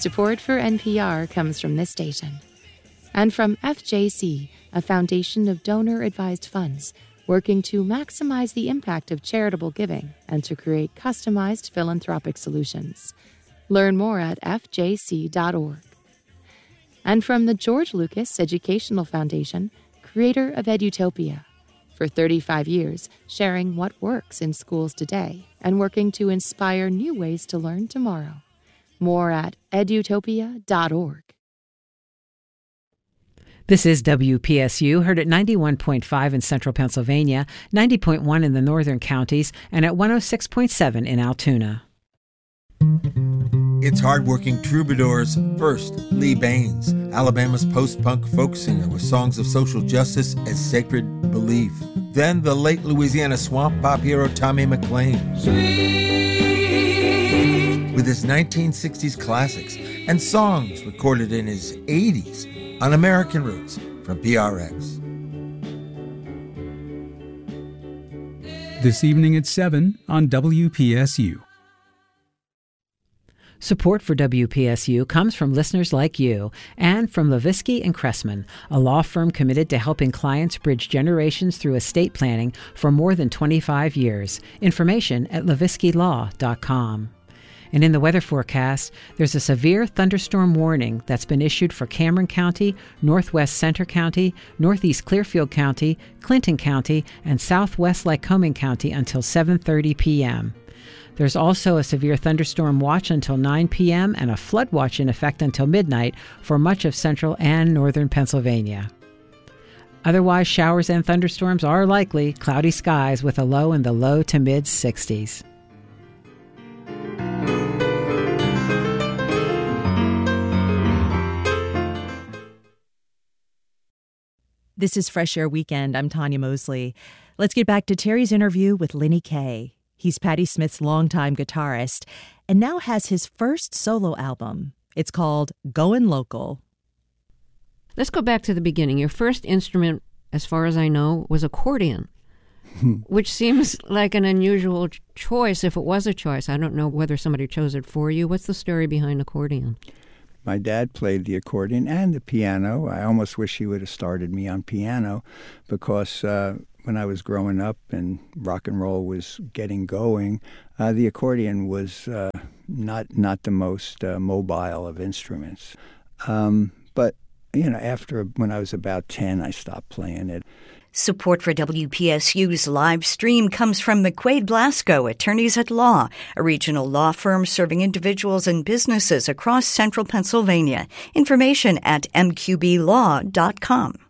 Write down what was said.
Support for NPR comes from this station and from FJC, a foundation of donor-advised funds working to maximize the impact of charitable giving and to create customized philanthropic solutions. Learn more at fjc.org. And from the George Lucas Educational Foundation, creator of Edutopia. For 35 years, sharing what works in schools today and working to inspire new ways to learn tomorrow. More at edutopia.org. This is WPSU, heard at 91.5 in central Pennsylvania, 90.1 in the northern counties, and at 106.7 in Altoona. It's hardworking troubadours. First, Lee Baines, Alabama's post-punk folk singer with songs of social justice as sacred belief. Then the late Louisiana swamp pop hero Tommy McLean. With his 1960s classics and songs recorded in his 80s on American Roots from PRX. This evening at 7 on WPSU. Support for WPSU comes from listeners like you and from Levisky and Cressman, a law firm committed to helping clients bridge generations through estate planning for more than 25 years. Information at leviskylaw.com. And in the weather forecast, there's a severe thunderstorm warning that's been issued for Cameron County, Northwest Center County, Northeast Clearfield County, Clinton County, and Southwest Lycoming County until 7:30 p.m. There's also a severe thunderstorm watch until 9 p.m. and a flood watch in effect until midnight for much of central and northern Pennsylvania. Otherwise, showers and thunderstorms are likely, cloudy skies with a low in the low to mid-60s. This is Fresh Air Weekend. I'm Tanya Mosley. Let's get back to Terry's interview with Lenny Kaye. He's Patti Smith's longtime guitarist and now has his first solo album. It's called Goin' Local. Let's go back to the beginning. Your first instrument, as far as I know, was accordion, which seems like an unusual choice if it was a choice. I don't know whether somebody chose it for you. What's the story behind accordion? My dad played the accordion and the piano. I almost wish he would have started me on piano because when I was growing up and rock and roll was getting going, the accordion was not the most mobile of instruments. But, when I was about 10, I stopped playing it. Support for WPSU's live stream comes from McQuaid Blasco, Attorneys at Law, a regional law firm serving individuals and businesses across central Pennsylvania. Information at mqblaw.com.